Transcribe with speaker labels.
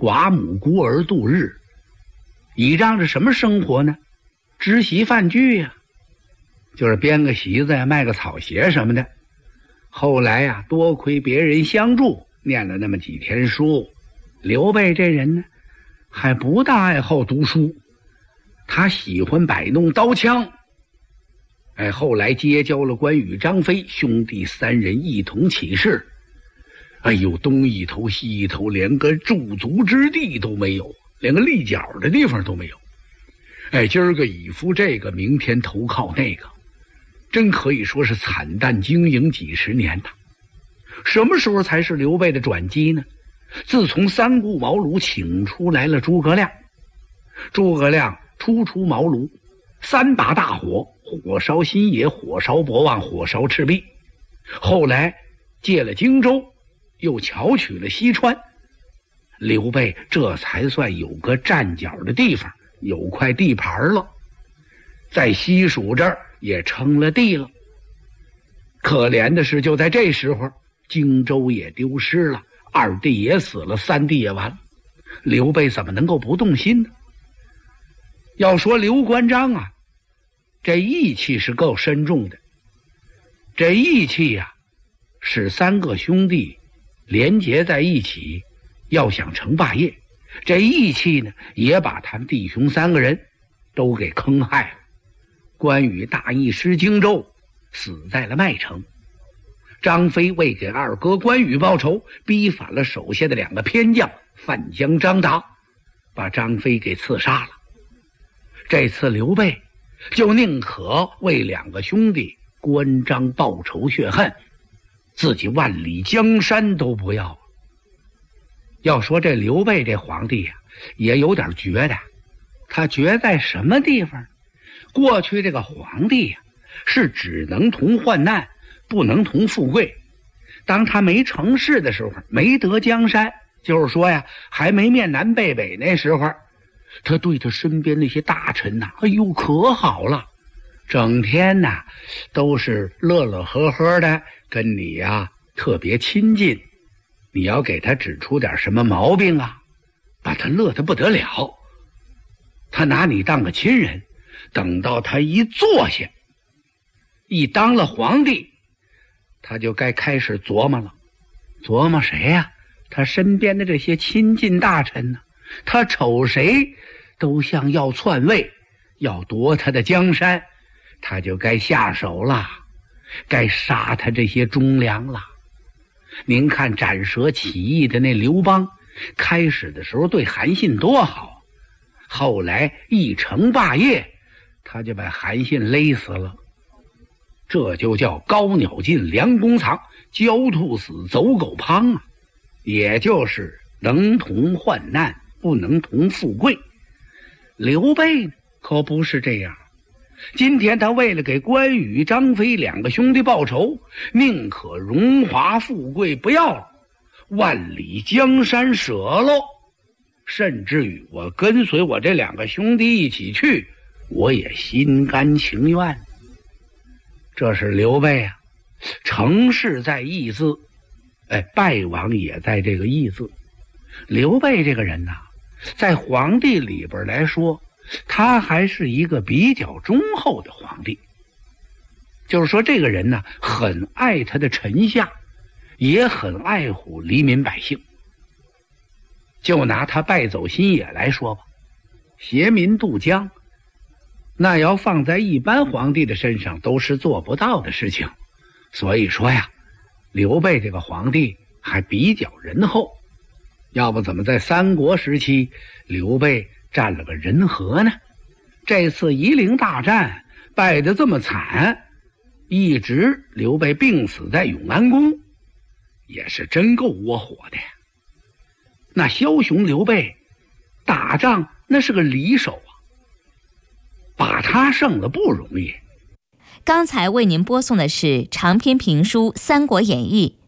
Speaker 1: 寡母孤儿度日，倚仗着什么生活呢？织席饭具呀，就是编个席子呀，卖个草鞋什么的。后来呀，多亏别人相助，念了那么几天书。刘备这人呢，还不大爱好读书，他喜欢摆弄刀枪。后来结交了关羽、张飞兄弟三人一同起事。东一头西一头，连个驻足之地都没有，连个立脚的地方都没有。今儿个倚附这个，明天投靠那个，真可以说是惨淡经营几十年呐。什么时候才是刘备的转机呢？自从三顾茅庐请出来了诸葛亮，诸葛亮初出茅庐，3把大火，火烧新野，火烧博望，火烧赤壁。后来借了荆州，又巧取了西川，刘备这才算有个站脚的地方，有块地盘了，在西蜀这儿也称了地了。可怜的是，就在这时候，荆州也丢失了，2弟也死了，3弟也完了，刘备怎么能够不动心呢？要说刘关张啊，这义气是够深重的。这义气呀，使3个兄弟连结在一起，要想成霸业。这义气呢，也把他们弟兄3个人都给坑害了。关羽大意失荆州，死在了麦城。张飞为给二哥关羽报仇，逼反了手下的2个偏将范江、张达，把张飞给刺杀了。这次刘备就宁可为2个兄弟关张报仇雪恨，自己万里江山都不要。要说这刘备这皇帝呀，也有点绝的。他绝在什么地方？过去这个皇帝呀，是只能同患难，不能同富贵。当他没成事的时候，没得江山，就是说呀，还没面南背北那时候，他对他身边那些大臣呐，可好了，整天呐都是乐乐呵呵的跟你呀特别亲近。你要给他指出点什么毛病啊，把他乐得不得了。他拿你当个亲人，等到他一坐下，一当了皇帝，他就该开始琢磨了。琢磨谁呀？他身边的这些亲近大臣呢，他瞅谁都像要篡位，要夺他的江山，他就该下手了，该杀他这些忠良了。您看斩蛇起义的那刘邦，开始的时候对韩信多好，后来一成霸业，他就把韩信勒死了。这就叫高鸟尽，良弓藏，焦兔死，走狗烹啊！也就是能同患难，不能同富贵。刘备呢，可不是这样。今天他为了给关羽、张飞2个兄弟报仇，宁可荣华富贵不要了，万里江山舍喽，甚至于我跟随我这2个兄弟一起去，我也心甘情愿。这是刘备啊，成事在义字，败亡也在这个义字。刘备这个人呐，在皇帝里边来说，他还是一个比较忠厚的皇帝。就是说这个人呢，很爱他的臣下，也很爱护黎民百姓。就拿他败走新野来说吧，携民渡江，那要放在一般皇帝的身上都是做不到的事情。所以说呀，刘备这个皇帝还比较仁厚。要不怎么在三国时期，刘备占了个人和呢？这次夷陵大战败得这么惨，一直刘备病死在永安宫，也是真够窝火的呀。那枭雄刘备打仗那是个里手啊，把他胜了不容易。
Speaker 2: 刚才为您播送的是长篇评书《三国演义》，